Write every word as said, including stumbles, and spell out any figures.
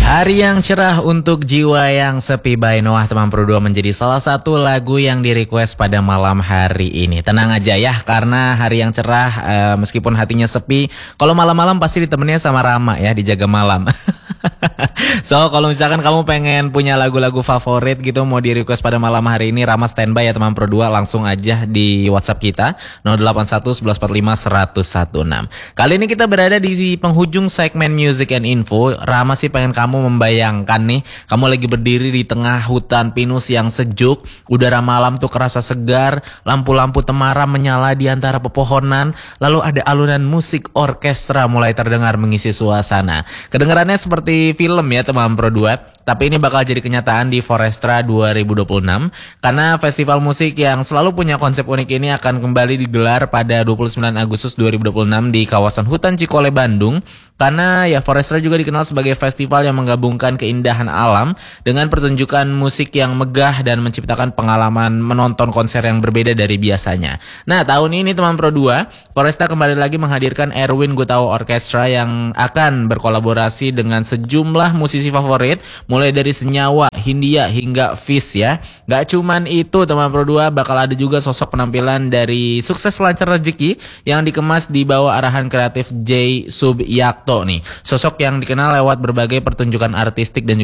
Hari yang cerah untuk jiwa yang sepi by Noah teman Pro dua menjadi salah satu lagu yang di request pada malam hari ini. Tenang aja ya, karena hari yang cerah uh, meskipun hatinya sepi, kalau malam-malam pasti ditemennya sama Rama ya, dijaga malam. So kalau misalkan kamu pengen punya lagu-lagu favorit gitu mau di request pada malam hari ini, Rama standby ya teman Pro dua, langsung aja di WhatsApp kita nol delapan satu satu satu empat lima satu satu enam. Kali ini kita berada di penghujung segmen Music and Info. Rama sih pengen kamu membayangkan nih, kamu lagi berdiri di tengah hutan pinus yang sejuk, udara malam tuh kerasa segar, lampu-lampu temaram menyala di antara pepohonan, lalu ada alunan musik orkestra mulai terdengar mengisi suasana. Kedengarannya seperti film ya teman Pro dua, tapi ini bakal jadi kenyataan di Forestra dua ribu dua puluh enam, karena festival musik yang selalu punya konsep unik ini akan kembali digelar pada dua puluh sembilan Agustus dua ribu dua puluh enam di kawasan Hutan Cikole, Bandung. Karena ya Forestra juga dikenal sebagai festival yang menggabungkan keindahan alam dengan pertunjukan musik yang megah dan menciptakan pengalaman menonton konser yang berbeda dari biasanya. Nah, tahun ini teman Pro dua, Forestra kembali lagi menghadirkan Erwin Gutawa Orchestra yang akan berkolaborasi dengan sejumlah musisi favorit, mulai dari Senyawa, Hindia hingga Fis ya. Gak cuman itu teman Pro dua, bakal ada juga sosok penampilan dari Sukses Lancar Rezeki yang dikemas di bawah arahan kreatif J Subyakto nih. Sosok yang dikenal lewat berbagai pertunjukan artistik dan